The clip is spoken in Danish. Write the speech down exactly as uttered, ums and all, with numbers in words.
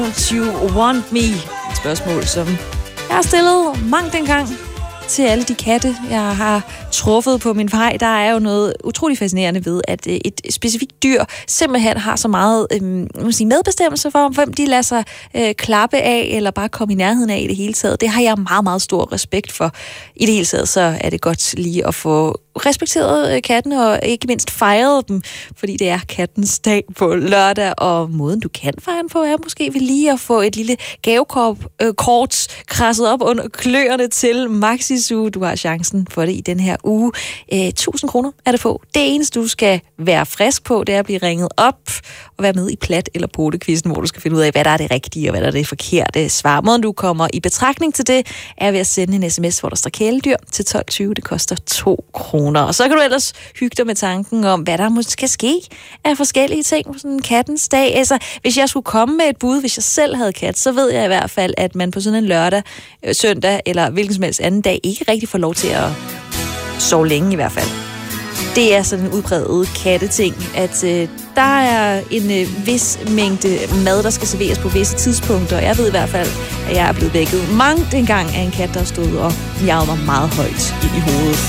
Don't you want me? Et spørgsmål, som jeg har stillet mange dengang til alle de katte, jeg har truffet på min vej. Der er jo noget utrolig fascinerende ved, at et specifikt dyr simpelthen har så meget øh, sige, medbestemmelse for, hvem de lader sig øh, klappe af, eller bare komme i nærheden af i det hele taget. Det har jeg meget, meget stor respekt for. I det hele taget, så er det godt lige at få respekteret katten, og ikke mindst fejret dem, fordi det er kattens dag på lørdag, og måden du kan fejre den på, er måske ved lige at få et lille gavekort øh, kort krasset op under kløerne til Maxisu. Du har chancen for det i den her uge. Øh, tusind kroner er det på. Det eneste, du skal være frisk på, det er at blive ringet op og være med i plat- eller potekvisten, hvor du skal finde ud af, hvad der er det rigtige, og hvad der er det forkerte svar. Måden, du kommer i betragtning til det, er ved at sende en sms, hvor der står kæledyr til tolv tyve. Det koster to kroner. Og så kan du ellers hygge dig med tanken om, hvad der måske skal ske af forskellige ting på sådan en kattens dag. Altså, hvis jeg skulle komme med et bud, hvis jeg selv havde kat, så ved jeg i hvert fald, at man på sådan en lørdag, øh, søndag eller hvilken som helst anden dag ikke rigtig får lov til at sove længe i hvert fald. Det er sådan en udpræget katteting, at øh, der er en øh, vis mængde mad, der skal serveres på visse tidspunkter. Jeg ved i hvert fald, at jeg er blevet vækket mange dengang af en kat, der stod og miavede mig meget højt ind i hovedet.